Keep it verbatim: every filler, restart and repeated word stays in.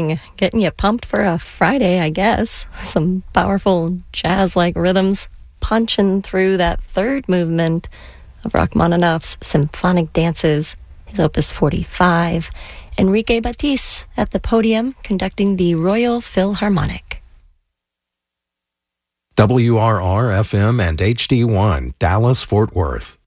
morning, getting you pumped for a Friday, I guess. Some powerful jazz-like rhythms punching through that third movement of Rachmaninoff's symphonic dances, his Opus forty-five. Enrique Batiste at the podium conducting the Royal Philharmonic. W R R F M and H D one, Dallas, Fort Worth.